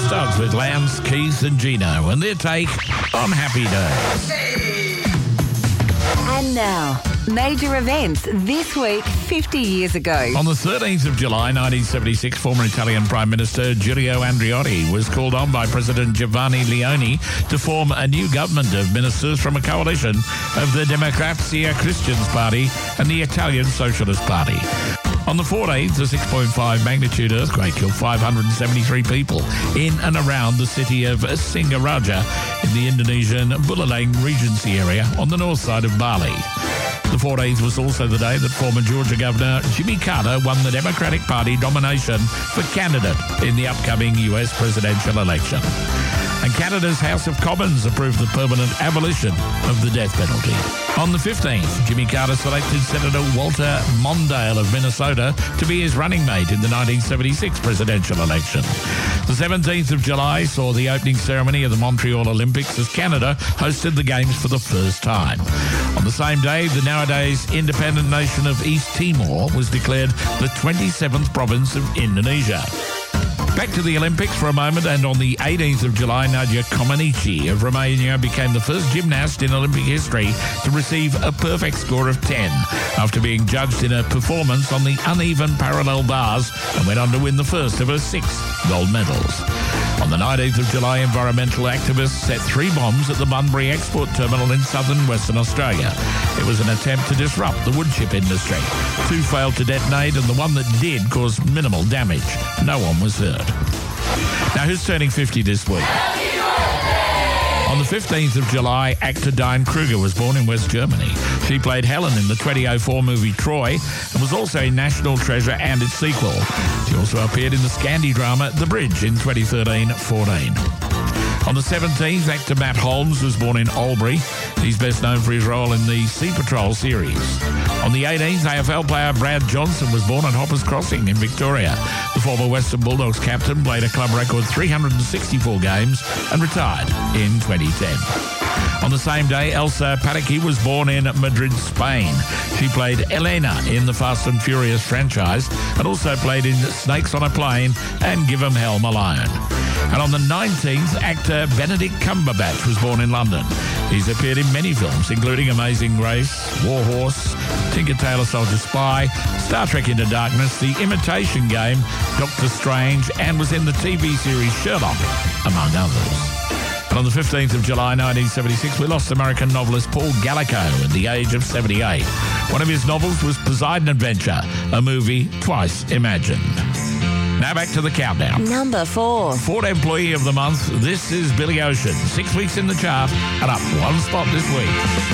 Studs with Lance, Keith and Gino and their take on Happy Days. And now, major events this week 50 years ago. On the 13th of July 1976, former Italian Prime Minister Giulio Andreotti was called on by President Giovanni Leone to form a new government of ministers from a coalition of the Democrazia Christians Party and the Italian Socialist Party. On the 14th, a 6.5 magnitude earthquake killed 573 people in and around the city of Singaraja in the Indonesian Buleleng Regency area on the north side of Bali. The 14th was also the day that former Georgia Governor Jimmy Carter won the Democratic Party nomination for candidate in the upcoming US presidential election. And Canada's House of Commons approved the permanent abolition of the death penalty. On the 15th, Jimmy Carter selected Senator Walter Mondale of Minnesota to be his running mate in the 1976 presidential election. The 17th of July saw the opening ceremony of the Montreal Olympics as Canada hosted the Games for the first time. On the same day, the nowadays independent nation of East Timor was declared the 27th province of Indonesia. Back to the Olympics for a moment, and on the 18th of July, Nadia Comaneci of Romania became the first gymnast in Olympic history to receive a perfect score of 10 after being judged in a performance on the uneven parallel bars and went on to win the first of her 6 gold medals. On the 19th of July, environmental activists set 3 bombs at the Bunbury Export Terminal in southern Western Australia. It was an attempt to disrupt the wood chip industry. 2 failed to detonate, and the one that did caused minimal damage. No one was hurt. Now, who's turning 50 this week? On the 15th of July, actor Diane Kruger was born in West Germany. She played Helen in the 2004 movie Troy and was also in National Treasure and its sequel. She also appeared in the Scandi drama The Bridge in 2013-14. On the 17th, actor Matt Holmes was born in Albury. He's best known for his role in the Sea Patrol series. On the 18th, AFL player Brad Johnson was born at Hoppers Crossing in Victoria. The former Western Bulldogs captain played a club record 364 games and retired in 2010. On the same day, Elsa Pataky was born in Madrid, Spain. She played Elena in the Fast and Furious franchise and also played in Snakes on a Plane and Give 'Em Hell Malone. And on the 19th, actor Benedict Cumberbatch was born in London. He's appeared in many films, including Amazing Grace, War Horse, Tinker Tailor Soldier Spy, Star Trek Into Darkness, The Imitation Game, Doctor Strange, and was in the TV series Sherlock, among others. And on the 15th of July 1976, we lost American novelist Paul Gallico at the age of 78. One of his novels was Poseidon Adventure, a movie twice imagined. Now back to the countdown. Number 4. Ford Employee of the Month, this is Billy Ocean. 6 weeks in the chart and up 1 spot this week.